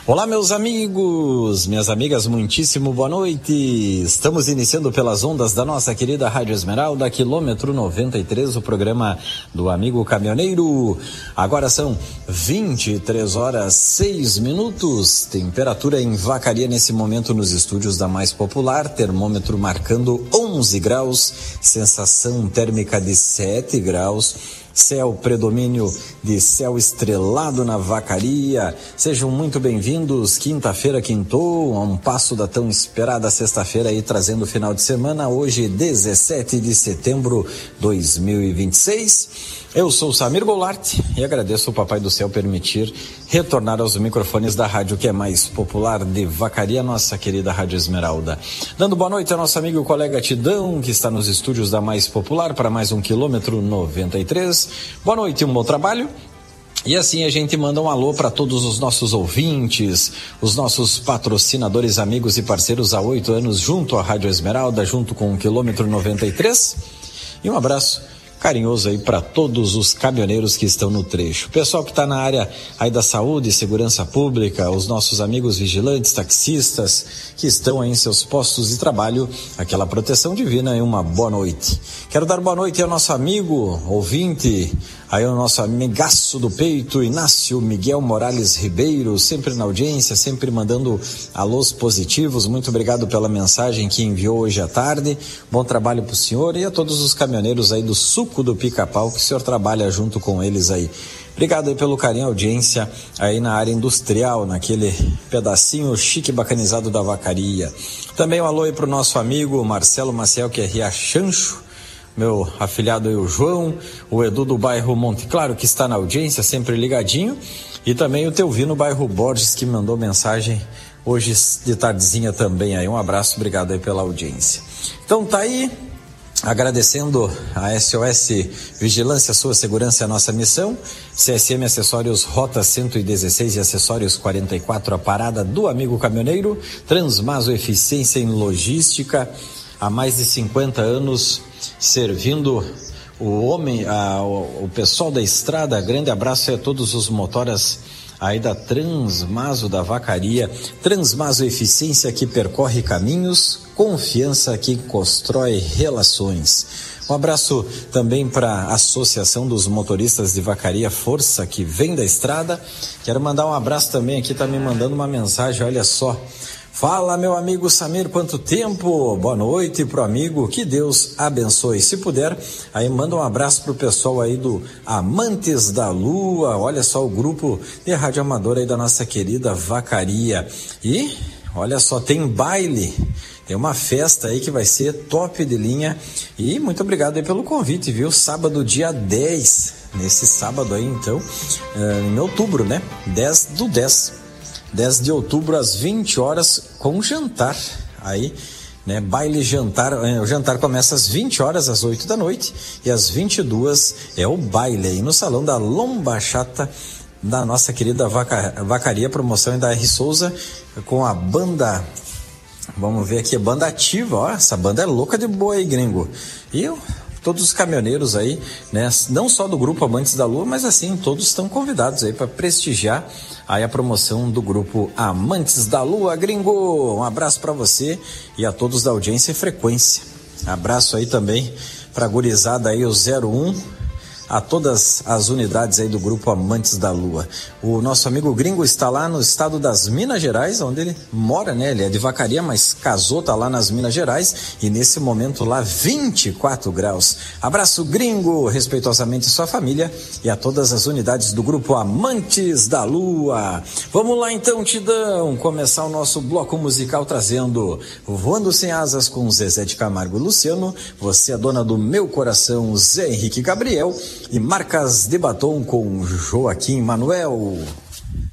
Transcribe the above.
Olá, meus amigos, minhas amigas, muitíssimo boa noite. Estamos iniciando pelas ondas da nossa querida Rádio Esmeralda, quilômetro 93, o programa do Amigo Caminhoneiro. Agora são 23 horas 6 minutos, temperatura em Vacaria nesse momento nos estúdios da Mais Popular, termômetro marcando 11 graus, sensação térmica de 7 graus. Céu, predomínio de céu estrelado na Vacaria. Sejam muito bem-vindos. Quinta-feira quintou, a um passo da tão esperada sexta-feira aí, trazendo o final de semana, hoje 17 de setembro de 2026. Eu sou o Samir Goulart e agradeço ao Papai do Céu permitir retornar aos microfones da rádio que é mais popular de Vacaria, nossa querida Rádio Esmeralda. Dando boa noite ao nosso amigo e colega Tidão, que está nos estúdios da Mais Popular para mais um quilômetro 93. Boa noite e um bom trabalho. E assim a gente manda um alô para todos os nossos ouvintes, os nossos patrocinadores, amigos e parceiros há 8 anos junto à Rádio Esmeralda, junto com o quilômetro 93. E um abraço carinhoso aí para todos os caminhoneiros que estão no trecho. O pessoal que está na área aí da saúde e segurança pública, os nossos amigos vigilantes, taxistas que estão aí em seus postos de trabalho, aquela proteção divina e uma boa noite. Quero dar boa noite ao nosso amigo, ouvinte, aí o nosso amigaço do peito, Inácio Miguel Morales Ribeiro, sempre na audiência, sempre mandando alôs positivos. Muito obrigado pela mensagem que enviou hoje à tarde. Bom trabalho para o senhor e a todos os caminhoneiros aí do Suco do Pica-Pau, que o senhor trabalha junto com eles aí. Obrigado aí pelo carinho, audiência aí na área industrial, naquele pedacinho chique bacanizado da Vacaria. Também um alô aí pro nosso amigo Marcelo Maciel, que é Riachancho, meu afilhado aí o João, o Edu do bairro Monte Claro, que está na audiência, sempre ligadinho, e também o Teuvino, bairro Borges, que mandou mensagem hoje de tardezinha também aí. Um abraço, obrigado aí pela audiência. Então tá aí, agradecendo a SOS Vigilância, sua segurança é a nossa missão. CSM Acessórios Rota 116 e Acessórios 44, a parada do amigo caminhoneiro. Transmaso Eficiência em Logística, há mais de 50 anos servindo o pessoal da estrada. Grande abraço a todos os motoras aí da Transmaso da Vacaria. Transmaso Eficiência, que percorre caminhos, confiança que constrói relações. Um abraço também para a Associação dos Motoristas de Vacaria, Força, que vem da estrada. Quero mandar um abraço também, aqui tá me mandando uma mensagem, olha só. Fala, meu amigo Samir, quanto tempo? Boa noite pro amigo, que Deus abençoe. Se puder, aí manda um abraço pro pessoal aí do Amantes da Lua, olha só o grupo de rádio amador aí da nossa querida Vacaria. E, olha só, tem baile, tem uma festa aí que vai ser top de linha. E muito obrigado aí pelo convite, viu? Sábado, dia 10, nesse sábado aí então, em outubro, né? 10 de outubro às 20 horas com jantar aí, né? Baile jantar, o jantar começa às 20 horas, às 8 da noite, e às 22 é o baile aí no salão da Lomba Chata da nossa querida Vacaria, promoção da R. Souza com a banda, vamos ver aqui, a banda ativa, ó, essa banda é louca de boa aí, gringo. E todos os caminhoneiros aí, né, não só do grupo Amantes da Lua, mas assim, todos estão convidados aí para prestigiar aí a promoção do grupo Amantes da Lua, gringo. Um abraço para você e a todos da audiência e frequência. Abraço aí também para a gurizada aí, o 01, a todas as unidades aí do grupo Amantes da Lua. O nosso amigo gringo está lá no estado das Minas Gerais, onde ele mora, né? Ele é de Vacaria, mas casou, tá lá nas Minas Gerais, e nesse momento lá 24 graus. Abraço, gringo, respeitosamente sua família e a todas as unidades do grupo Amantes da Lua. Vamos lá então, Tidão, começar o nosso bloco musical trazendo Voando Sem Asas com Zezé de Camargo e Luciano, Você é Dona do Meu Coração, Zé Henrique Gabriel, e Marcas de Batom com Joaquim Manuel.